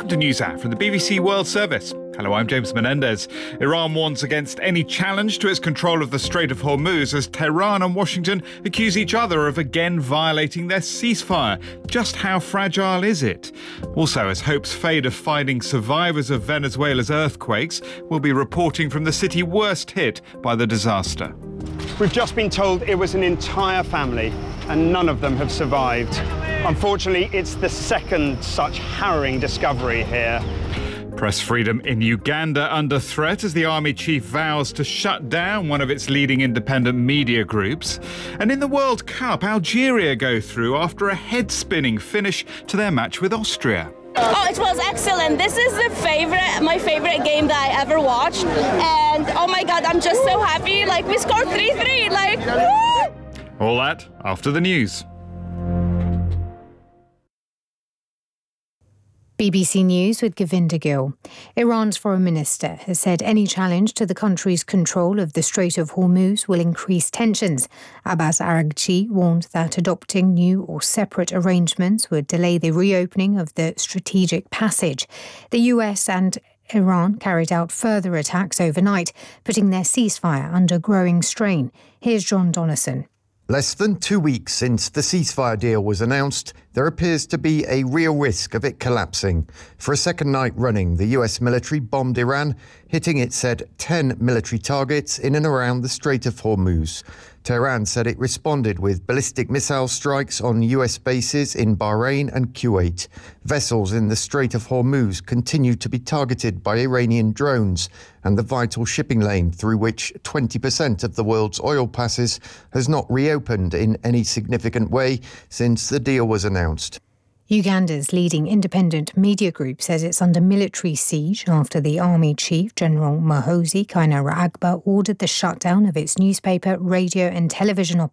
Welcome to NewsHour from the BBC World Service. Hello, I'm James Menendez. Iran warns against any challenge to its control of the Strait of Hormuz as Tehran and Washington accuse each other of again violating their ceasefire. Just how fragile is it? Also, as hopes fade of finding survivors of Venezuela's earthquakes, we'll be reporting from the city worst hit by the disaster. We've just been told it was an entire family and none of them have survived. Unfortunately, it's the second such harrowing discovery here. Press freedom in Uganda under threat as the army chief vows to shut down one of its leading independent media groups. And in the World Cup, Algeria go through after a head-spinning finish to their match with Austria. Oh, it was excellent. This is my favorite game that I ever watched. And oh my God, I'm just so happy. We scored 3-3. Woo! All that after the news. BBC News with Govinda Gill. Iran's foreign minister has said any challenge to the country's control of the Strait of Hormuz will increase tensions. Abbas Araghchi warned that adopting new or separate arrangements would delay the reopening of the strategic passage. The US and Iran carried out further attacks overnight, putting their ceasefire under growing strain. Here's John Donnison. Less than 2 weeks since the ceasefire deal was announced, there appears to be a real risk of it collapsing. For a second night running, the US military bombed Iran, hitting, it said, 10 military targets in and around the Strait of Hormuz. Tehran said it responded with ballistic missile strikes on US bases in Bahrain and Kuwait. Vessels in the Strait of Hormuz continue to be targeted by Iranian drones, and the vital shipping lane through which 20% of the world's oil passes has not reopened in any significant way since the deal was announced. Uganda's leading independent media group says it's under military siege after the army chief, General Muhoozi Kainerugaba, ordered the shutdown of its newspaper, radio and television operations